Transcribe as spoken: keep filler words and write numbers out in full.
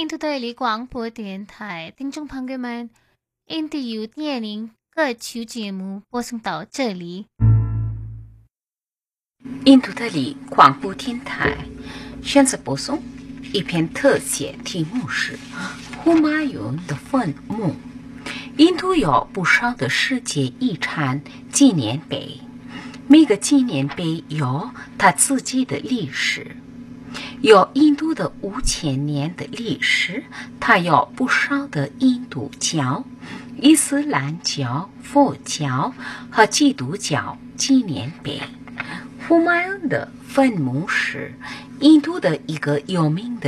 印度的里广播电台听众朋友们，印度有电影各区节目播送到这里。 印度的里广播电台现在播送一篇特写，题目是胡马雍的坟墓。印度有不少的世界遗产纪念碑，每个纪念碑有它自己的历史。有印度的五千年的历史，它有不少的印度教、伊斯兰教、佛教和基督教纪念碑。胡马雍的坟墓是印度的一个有名的